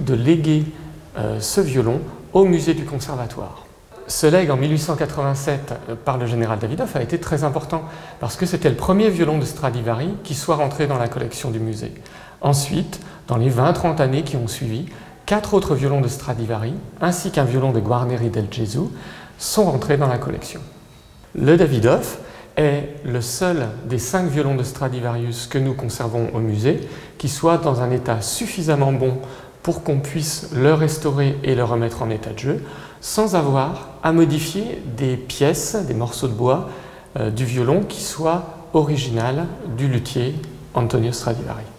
de léguer ce violon au musée du Conservatoire. Ce legs en 1887 par le général Davidoff a été très important parce que c'était le premier violon de Stradivari qui soit rentré dans la collection du musée. Ensuite, dans les 20-30 années qui ont suivi, 4 autres violons de Stradivari ainsi qu'un violon de Guarneri del Gesù sont rentrés dans la collection. Le Davidoff est le seul des 5 violons de Stradivarius que nous conservons au musée qui soit dans un état suffisamment bon pour qu'on puisse le restaurer et le remettre en état de jeu sans avoir à modifier des pièces, des morceaux de bois du violon qui soient originales du luthier Antonio Stradivari.